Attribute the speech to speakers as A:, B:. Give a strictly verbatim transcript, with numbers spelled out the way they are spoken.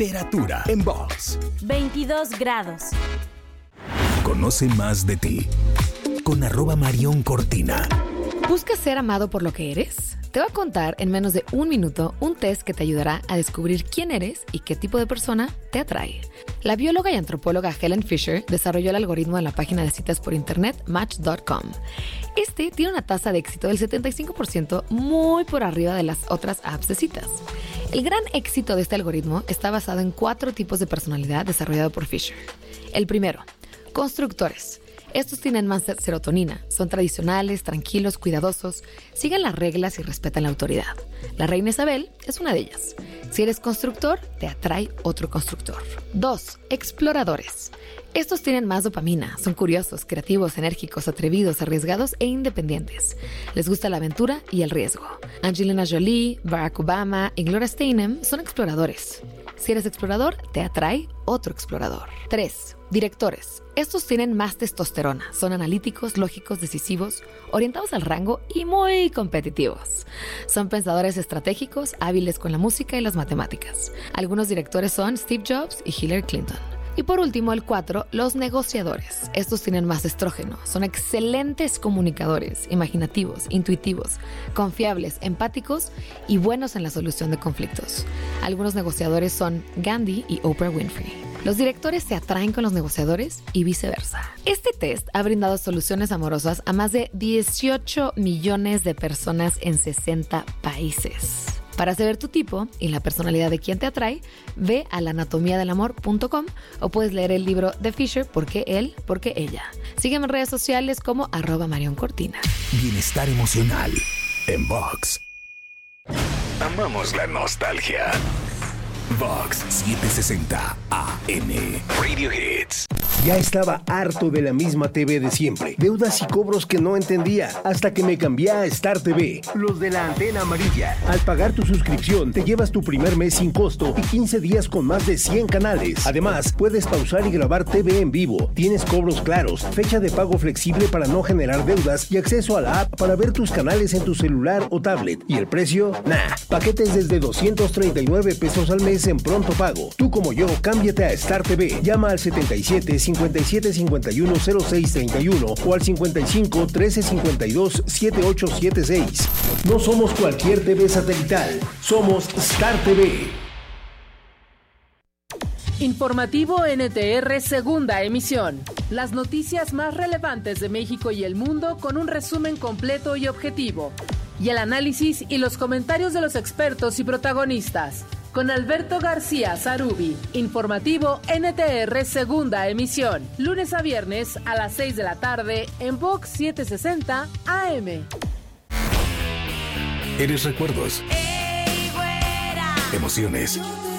A: Temperatura en Vox.
B: veintidós grados.
A: Conoce más de ti con arroba Marion Cortina.
C: ¿Buscas ser amado por lo que eres? Te voy a contar en menos de un minuto un test que te ayudará a descubrir quién eres y qué tipo de persona te atrae. La bióloga y antropóloga Helen Fisher desarrolló el algoritmo de la página de citas por internet Match punto com. Este tiene una tasa de éxito del setenta y cinco por ciento, muy por arriba de las otras apps de citas. El gran éxito de este algoritmo está basado en cuatro tipos de personalidad desarrollado por Fisher. El primero, constructores. Estos tienen más serotonina, son tradicionales, tranquilos, cuidadosos, siguen las reglas y respetan la autoridad. La reina Isabel es una de ellas. Si eres constructor, te atrae otro constructor. Dos, exploradores. Estos tienen más dopamina, son curiosos, creativos, enérgicos, atrevidos, arriesgados e independientes. Les gusta la aventura y el riesgo. Angelina Jolie, Barack Obama y Gloria Steinem son exploradores. Si eres explorador, te atrae otro explorador. Tres, directores. Estos tienen más testosterona, son analíticos, lógicos, decisivos, orientados al rango y muy competitivos. Son pensadores estratégicos, hábiles con la música y las matemáticas. Algunos directores son Steve Jobs y Hillary Clinton. Y por último, el cuatro, los negociadores. Estos tienen más estrógeno, son excelentes comunicadores, imaginativos, intuitivos, confiables, empáticos y buenos en la solución de conflictos. Algunos negociadores son Gandhi y Oprah Winfrey. Los directores se atraen con los negociadores y viceversa. Este test ha brindado soluciones amorosas a más de dieciocho millones de personas en sesenta países. Para saber tu tipo y la personalidad de quien te atrae, ve a la anatomía del amor punto com o puedes leer el libro de Fisher, ¿Por qué él? ¿Por qué ella? Sígueme en redes sociales como arroba Marion Cortina.
A: Bienestar emocional en Vox. Amamos la nostalgia. Vox setecientos sesenta A M Radio Hits.
D: Ya estaba harto de la misma T V de siempre. Deudas y cobros que no entendía. Hasta que me cambié a Star T V. Los de la antena amarilla. Al pagar tu suscripción, te llevas tu primer mes sin costo y quince días con más de cien canales. Además, puedes pausar y grabar T V en vivo. Tienes cobros claros, fecha de pago flexible para no generar deudas y acceso a la app para ver tus canales en tu celular o tablet. ¿Y el precio? Nah. Paquetes desde doscientos treinta y nueve pesos al mes en pronto pago. Tú como yo, cámbiate a Star T V. Llama al setenta y siete, cincuenta y siete, cincuenta y uno, cero seis treinta y uno o al cincuenta y cinco, trece, cincuenta y dos, setenta y ocho setenta y seis. No somos cualquier T V satelital. Somos Star T V.
E: Informativo N T R segunda emisión. Las noticias más relevantes de México y el mundo con un resumen completo y objetivo. Y el análisis y los comentarios de los expertos y protagonistas. Con Alberto García Zarubi. Informativo N T R segunda emisión. Lunes a viernes a las seis de la tarde en Vox setecientos sesenta A M.
A: Eres recuerdos. Emociones.